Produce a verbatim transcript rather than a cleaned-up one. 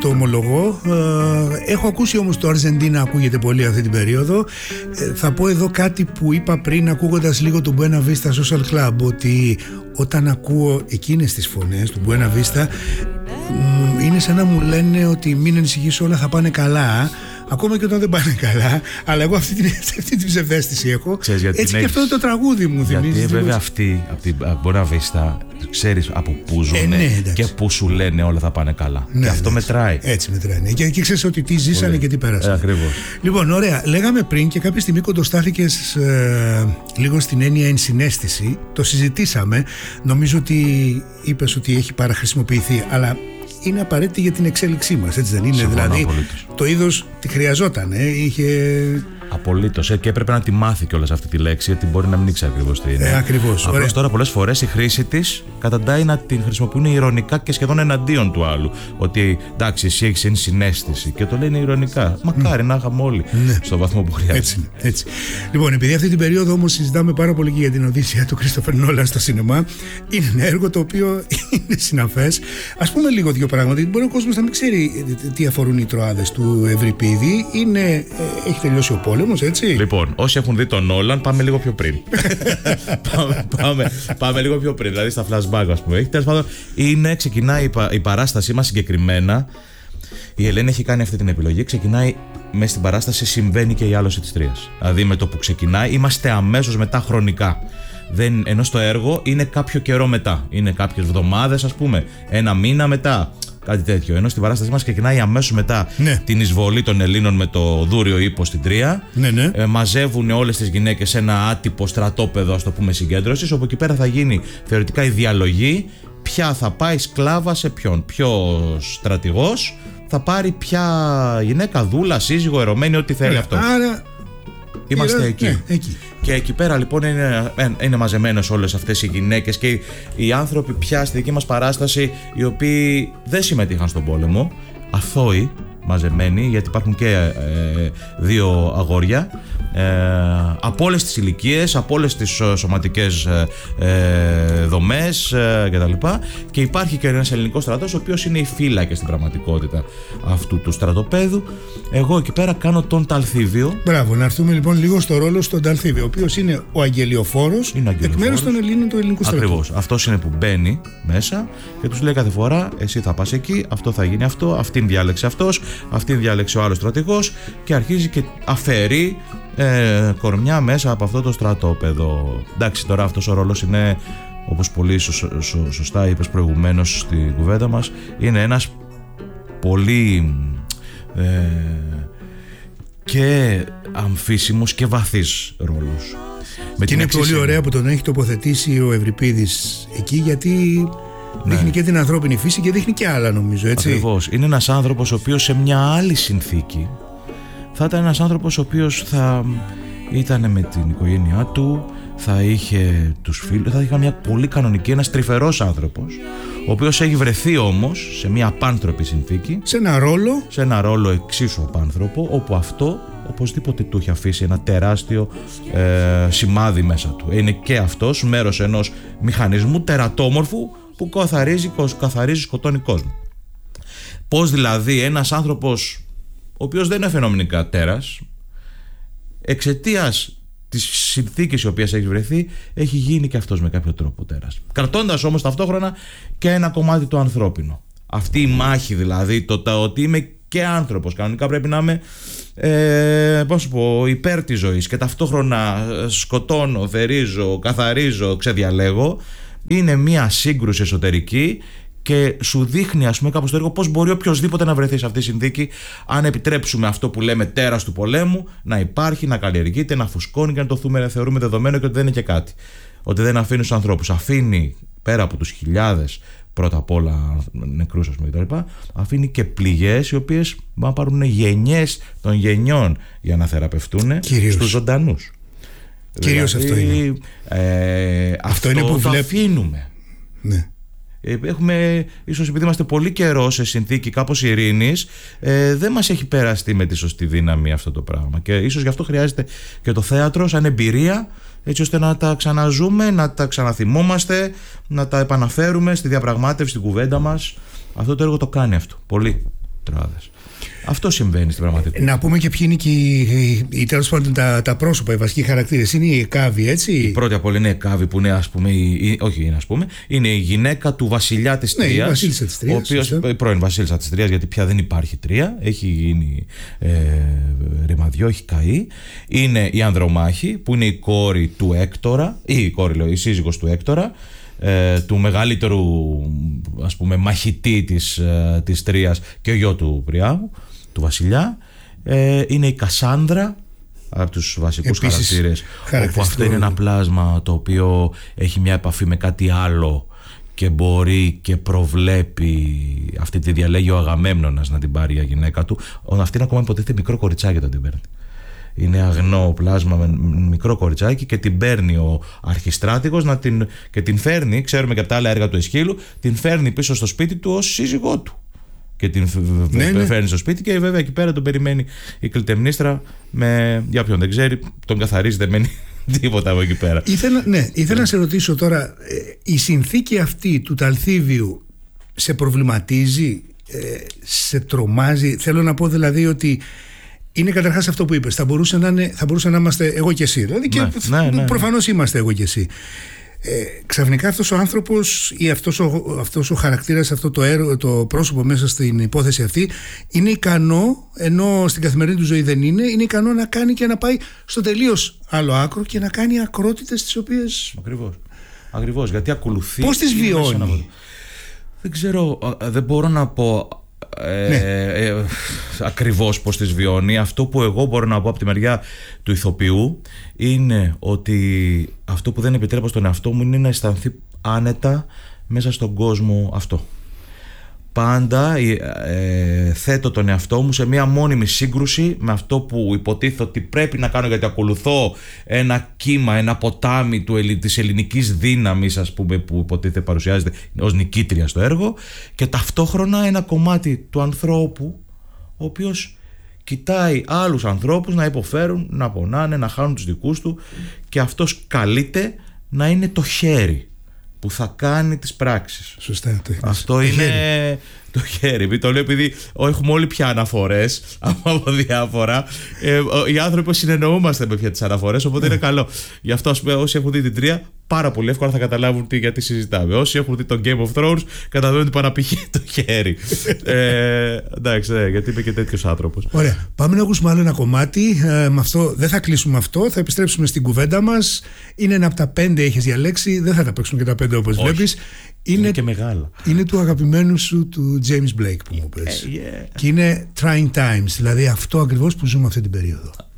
το ομολογώ. Ε, έχω ακούσει όμως το Αρζεντίνα ακούγεται πολύ αυτή την περίοδο. Ε, θα πω εδώ κάτι που είπα πριν ακούγοντας λίγο το Buena Vista Social Club, ότι όταν ακούω εκείνες τις φωνές του Buena Vista είναι σαν να μου λένε ότι μην ανησυχείς, όλα θα πάνε καλά. Ακόμα και όταν δεν πάνε καλά, αλλά εγώ αυτή την, αυτή την ψευδαίσθηση έχω. Ξέρεις, έτσι και έχεις... αυτό το τραγούδι μου θυμίζει. Γιατί βέβαια αυτοί από την Buena Vista, ξέρεις από πού ζουν ε, ναι, και πού σου λένε όλα θα πάνε καλά. Ναι, και αυτό εντάξει. μετράει. Έτσι μετράει. Ναι. Και, και ξέρεις ότι τι ζήσανε Πολύ. και τι πέρασαν. Ε, ακριβώς. Λοιπόν, ωραία. Λέγαμε πριν και κάποια στιγμή κοντοστάθηκες ε, λίγο στην έννοια ενσυναίσθηση. Το συζητήσαμε. Νομίζω ότι είπες ότι έχει παραχρησιμοποιηθεί, αλλά είναι απαραίτητη για την εξέλιξή μας, έτσι δεν είναι? Συμφωνώ, δηλαδή απολύτως. Το είδος τη χρειαζόταν, ε, είχε... Απολύτως, ε, και έπρεπε να τη μάθει κιόλας αυτή τη λέξη, γιατί μπορεί να μην ήξερε ακριβώς τι είναι. Ε, ακριβώς. Απλώς τώρα πολλές φορές η χρήση της καταντάει να την χρησιμοποιούν ηρωνικά και σχεδόν εναντίον του άλλου. Ότι εντάξει, εσύ έχεις ενσυναίσθηση, και το λένε ηρωνικά. Μακάρι mm. να είχαμε όλοι ναι. στον βαθμό που χρειάζεται. Έτσι, έτσι. Λοιπόν, επειδή αυτή την περίοδο όμως συζητάμε πάρα πολύ και για την Οδύσσεια του Κρίστοφερ Νόλαν στο σινεμά, είναι ένα έργο το οποίο είναι συναφές. Ας πούμε λίγο δύο πράγματα, γιατί μπορεί ο κόσμος να μην ξέρει τι αφορούν οι Τροάδες του Ευρυπίδη. Είναι, έχει τελειώσει ο πόλεμος. Έτσι. Λοιπόν, όσοι έχουν δει τον Νόλαν, πάμε λίγο πιο πριν. πάμε, πάμε, πάμε λίγο πιο πριν, δηλαδή στα flashback, ας πούμε. Τέλος πάντων, είναι, ξεκινάει η, πα, η παράστασή μας συγκεκριμένα. Η Ελένη έχει κάνει αυτή την επιλογή. Ξεκινάει μέσα στην παράσταση, συμβαίνει και η άλωση της Τρίας. Δηλαδή, με το που ξεκινάει, είμαστε αμέσως μετά χρονικά. Δεν, ενώ στο έργο είναι κάποιο καιρό μετά. Είναι κάποιες εβδομάδες, ας πούμε, ένα μήνα μετά. Κάτι τέτοιο. Ενώ στην παράστασή μας ξεκινάει αμέσως μετά ναι. την εισβολή των Ελλήνων με το δούριο ύπο στην Τρία. Ναι, ναι. Ε, μαζεύουν όλες τις γυναίκες σε ένα άτυπο στρατόπεδο, ας το πούμε, συγκέντρωσης, όπου εκεί πέρα θα γίνει θεωρητικά η διαλογή. Ποια θα πάει σκλάβα σε ποιον. Ποιος στρατηγός θα πάρει ποια γυναίκα, δούλα, σύζυγο, ερωμένη, ό,τι θέλει αυτό. Άρα... Είμαστε εκεί. Ναι, εκεί. Και εκεί πέρα λοιπόν είναι, είναι μαζεμένες όλες αυτές οι γυναίκες και οι, οι άνθρωποι πια στη δική μας παράσταση, οι οποίοι δεν συμμετείχαν στον πόλεμο, αθώοι μαζεμένοι, γιατί υπάρχουν και ε, δύο αγόρια ε, από όλες τις ηλικίες, από όλες τις σωματικές ε, δομές ε, κτλ. Και υπάρχει και ένας ελληνικός στρατός, ο οποίος είναι οι φύλακες στην πραγματικότητα αυτού του στρατοπέδου. Εγώ εκεί πέρα κάνω τον Ταλθίβιο. Μπράβο, να έρθουμε λοιπόν λίγο στο ρόλο στον Ταλθίβιο, ο οποίος είναι ο αγγελιοφόρος εκ μέρους των Ελλήνων του ελληνικού στρατού. Ακριβώς. Αυτός είναι που μπαίνει μέσα και τους λέει κάθε φορά: εσύ θα πας εκεί, αυτό θα γίνει αυτό, αυτήν διάλεξε αυτός, αυτήν διάλεξε ο άλλος στρατηγός, και αρχίζει και αφαιρεί ε, κορμιά μέσα από αυτό το στρατόπεδο. Εντάξει, τώρα αυτός ο ρόλος είναι, όπως πολύ σω, σω, σωστά είπες προηγουμένως στην κουβέντα μας, είναι ένας πολύ ε, και αμφίσιμος και βαθύς ρόλος. Με και είναι πολύ είναι... ωραία που τον έχει τοποθετήσει ο Ευρυπίδης εκεί, γιατί ναι. δείχνει και την ανθρώπινη φύση και δείχνει και άλλα, νομίζω, έτσι. Ακριβώς. Είναι ένας άνθρωπος ο οποίος σε μια άλλη συνθήκη θα ήταν ένας άνθρωπος ο οποίος θα ήταν με την οικογένειά του, θα είχε τους φίλους, θα είχε μια πολύ κανονική, ένας τρυφερός άνθρωπος, ο οποίος έχει βρεθεί όμως σε μια απάνθρωπη συνθήκη, σε ένα ρόλο σε ένα ρόλο εξίσου απάνθρωπο, όπου αυτό οπωσδήποτε του έχει αφήσει ένα τεράστιο ε, σημάδι μέσα του. Είναι και αυτός μέρος ενός μηχανισμού τερατόμορφου που καθαρίζει, καθαρίζει σκοτώνει κόσμο. Πώς δηλαδή ένας άνθρωπος ο οποίος δεν είναι φαινομενικά τέρας, εξαιτίας τις συνθήκες οι οποίες έχει βρεθεί, έχει γίνει και αυτός με κάποιο τρόπο τέρας, κρατώντας όμως ταυτόχρονα και ένα κομμάτι το ανθρώπινο. Αυτή η μάχη δηλαδή, το, το ότι είμαι και άνθρωπος, κανονικά πρέπει να είμαι ε, πώς πω, υπέρ της ζωής και ταυτόχρονα σκοτώνω, θερίζω, καθαρίζω, ξεδιαλέγω, είναι μια σύγκρουση εσωτερική. Και σου δείχνει, ας πούμε, κάπως το έργο πώς μπορεί οποιοδήποτε να βρεθεί σε αυτή τη συνθήκη, αν επιτρέψουμε αυτό που λέμε τέρας του πολέμου να υπάρχει, να καλλιεργείται, να φουσκώνει και να το θούμε, θεωρούμε δεδομένο και ότι δεν είναι και κάτι. Ότι δεν αφήνει στους ανθρώπους. Αφήνει πέρα από τους χιλιάδες πρώτα απ' όλα νεκρούς, ας πούμε, κτλ., αφήνει και πληγές οι οποίες να πάρουν γενιές των γενιών για να θεραπευτούν στους ζωντανούς. Κυρίως δηλαδή, αυτό είναι. Ε, αυτό, αυτό είναι που το βλέπ... αφήνουμε. Ναι. Έχουμε, ίσως επειδή είμαστε πολύ καιρό σε συνθήκη κάπως ειρήνης, ε, δεν μας έχει περαστεί με τη σωστή δύναμη αυτό το πράγμα. Και ίσως γι' αυτό χρειάζεται και το θέατρο σαν εμπειρία, έτσι ώστε να τα ξαναζούμε, να τα ξαναθυμόμαστε, να τα επαναφέρουμε στη διαπραγμάτευση, στην κουβέντα μας. Αυτό το έργο το κάνει αυτό πολύ. Τροάδες. Αυτό συμβαίνει στην πραγματικότητα. Να πούμε και ποιοι είναι και οι, οι, τέλος πάντων τα, τα πρόσωπα, οι βασικοί χαρακτήρες. Είναι η Εκάβη, έτσι. Η πρώτη από όλα είναι η Εκάβη, που είναι, ας πούμε, η, η, όχι είναι, ας πούμε, είναι η γυναίκα του βασιλιά της Τρίας. Ναι, η βασίλισσα της Τρίας. Ο οποίος, πρώην βασίλισσα της Τρίας, γιατί πια δεν υπάρχει Τρία. Έχει γίνει ε, ρημαδιό, έχει καεί. Είναι η Ανδρομάχη, που είναι η κόρη του Έκτορα, ή η κόρη, λέω, η σύζυγος του Έκτορα. Του μεγαλύτερου, ας πούμε, μαχητή της, της Τρίας και ο γιο του Πριάμου, του βασιλιά. ε, είναι η Κασάνδρα, από τους βασικούς χαρακτήρες, όπου αυτό είναι ένα πλάσμα το οποίο έχει μια επαφή με κάτι άλλο και μπορεί και προβλέπει, αυτή τη διαλέγει ο Αγαμέμνονας να την πάρει για γυναίκα του. Αυτή είναι ακόμα υποτίθεται μικρό κοριτσάκι όταν την παίρνει. Είναι αγνό πλάσμα με μικρό κοριτσάκι και την παίρνει ο αρχιστράτηγος να την, και την φέρνει, ξέρουμε και από τα άλλα έργα του Αισχύλου, την φέρνει πίσω στο σπίτι του ως σύζυγό του. Και την ναι, ναι. φέρνει στο σπίτι και βέβαια εκεί πέρα τον περιμένει η Κλητεμνίστρα με, για ποιον δεν ξέρει, τον καθαρίζει, δεν μένει τίποτα από εκεί πέρα. Ήθελα, ναι, ήθελα να σε ρωτήσω τώρα, η συνθήκη αυτή του Ταλθίβιου σε προβληματίζει, σε τρομάζει? Θέλω να πω δηλαδή ότι είναι καταρχάς αυτό που είπες. Θα μπορούσε να, είναι, θα μπορούσε να είμαστε εγώ και εσύ. Δηλαδή και ναι, ναι, ναι, προφανώς είμαστε εγώ και εσύ. Ε, ξαφνικά αυτός ο άνθρωπος ή αυτός ο, αυτός ο χαρακτήρας, αυτό το, έργο, το πρόσωπο μέσα στην υπόθεση αυτή είναι ικανό, ενώ στην καθημερινή του ζωή δεν είναι, είναι ικανό να κάνει και να πάει στο τελείως άλλο άκρο και να κάνει ακρότητες τις οποίες... Ακριβώς. Ακριβώς, γιατί ακολουθεί... Πώς τις βιώνει? Δεν ξέρω, δεν μπορώ να πω... Ε, ναι. ε, ακριβώς πως τις βιώνει. Αυτό που εγώ μπορώ να πω από τη μεριά του ηθοποιού είναι ότι αυτό που δεν επιτρέπω στον εαυτό μου είναι να αισθανθεί άνετα μέσα στον κόσμο αυτό. Πάντα ε, θέτω τον εαυτό μου σε μια μόνιμη σύγκρουση με αυτό που υποτίθεται ότι πρέπει να κάνω, γιατί ακολουθώ ένα κύμα, ένα ποτάμι του, της ελληνικής δύναμης, ας πούμε, που υποτίθεται παρουσιάζεται ως νικήτρια στο έργο, και ταυτόχρονα ένα κομμάτι του ανθρώπου ο οποίος κοιτάει άλλους ανθρώπους να υποφέρουν, να πονάνε, να χάνουν τους δικούς του, και αυτός καλείται να είναι το χέρι που θα κάνει τις πράξεις. Σωστά. Το Αυτό το είναι χέρι. Το χέρι. Το λέω επειδή έχουμε όλοι πια αναφορές από διάφορα. Ε, οι άνθρωποι συνεννοούμαστε με πια τις αναφορές, οπότε είναι καλό. Γι' αυτό, ας πούμε, όσοι έχουν δει την Τρία, πάρα πολύ εύκολα θα καταλάβουν τι, γιατί συζητάμε. Όσοι έχουν δει το Game of Thrones, καταλαβαίνουν ότι παραπηχεί το χέρι. ε, εντάξει, ναι, γιατί είμαι και τέτοιος άνθρωπος. Ωραία. Πάμε να ακούσουμε άλλο ένα κομμάτι. Ε, με αυτό, δεν θα κλείσουμε αυτό, θα επιστρέψουμε στην κουβέντα μας. Είναι ένα από τα πέντε έχεις διαλέξει, δεν θα τα παίξουμε και τα πέντε όπως βλέπεις. Είναι, είναι και μεγάλα. Είναι του αγαπημένου σου του James Blake που μου πες. Yeah, yeah. Και είναι Trying Times, δηλαδή αυτό ακριβώς που ζούμε αυτή την περίοδο.